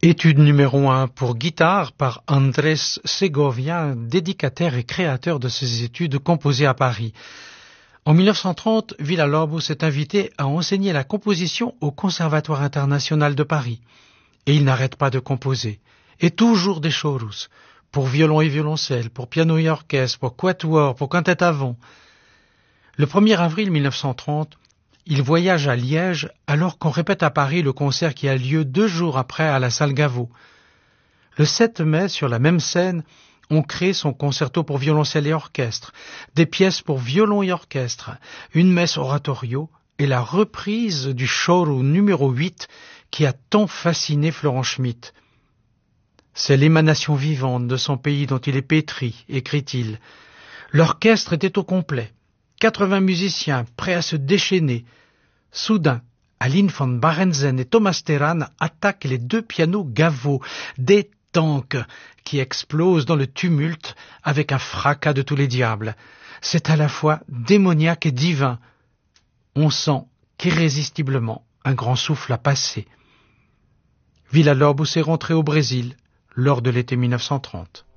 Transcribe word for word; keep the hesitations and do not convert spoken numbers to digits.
Étude numéro un pour guitare par Andrés Segovia, dédicataire et créateur de ces études composées à Paris. En mille neuf cent trente, Villa-Lobos est invité à enseigner la composition au Conservatoire international de Paris. Et il n'arrête pas de composer. Et toujours des chorus, pour violon et violoncelle, pour piano et orchestre, pour quatuor, pour quintette à vent. Le premier avril mille neuf cent trente, il voyage à Liège alors qu'on répète à Paris le concert qui a lieu deux jours après à la salle Gaveau. Le sept mai, sur la même scène, on crée son concerto pour violoncelle et orchestre, des pièces pour violon et orchestre, une messe oratorio et la reprise du choro numéro huit qui a tant fasciné Florent Schmitt. C'est l'émanation vivante de son pays dont il est pétri, écrit-il. L'orchestre était au complet. quatre-vingts musiciens prêts à se déchaîner. Soudain, Aline von Barenzen et Thomas Teran attaquent les deux pianos Gaveau, des tanks qui explosent dans le tumulte avec un fracas de tous les diables. C'est à la fois démoniaque et divin. On sent qu'irrésistiblement un grand souffle a passé. Villa-Lobos est rentré au Brésil lors de l'été mille neuf cent trente.